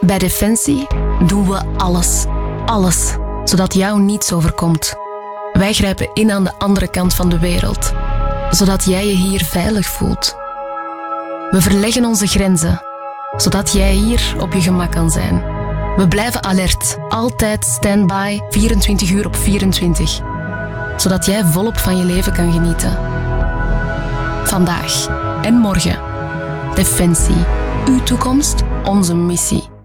Bij Defensie doen we alles. Alles. Zodat jou niets overkomt. Wij grijpen in aan de andere kant van de wereld. Zodat jij je hier veilig voelt. We verleggen onze grenzen. Zodat jij hier op je gemak kan zijn. We blijven alert. Altijd standby. 24 uur op 24. Zodat jij volop van je leven kan genieten. Vandaag en morgen. Defensie. Uw toekomst, onze missie.